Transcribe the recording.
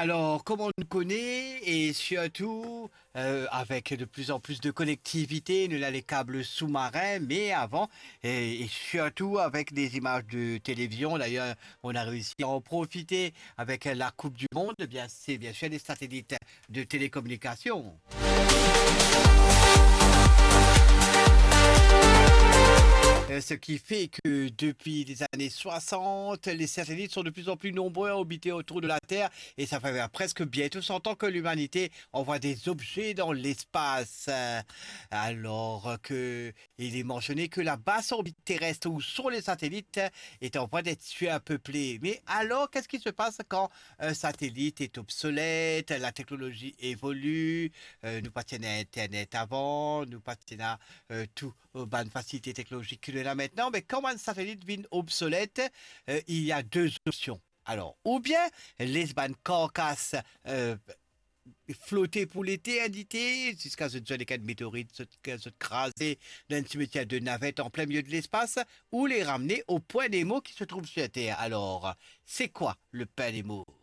Alors, comme on nous connaît, et surtout avec de plus en plus de connectivité, nous avons les câbles sous-marins, mais avant, et surtout avec des images de télévision, d'ailleurs, on a réussi à en profiter avec la Coupe du Monde, eh bien, c'est bien sûr des satellites de télécommunication. Ce qui fait que depuis les années 60, les satellites sont de plus en plus nombreux à orbiter autour de la Terre et ça fait presque bientôt 100 ans que l'humanité envoie des objets dans l'espace. Alors que il est mentionné que la basse orbite terrestre où sont les satellites est en voie d'être surpeuplée. Mais alors, qu'est-ce qui se passe quand un satellite est obsolète, la technologie évolue, nous pas à Internet avant, nous pas à tout ban facilité technologique qu'il a maintenant, mais quand un satellite devient obsolète, il y a deux options. Alors, ou bien les ban carcasses flotter pour l'éternité, jusqu'à ce que les cas de météorites se craser dans un cimetière de navettes en plein milieu de l'espace, ou les ramener au point Nemo qui se trouve sur Terre. Alors, c'est quoi le point Nemo?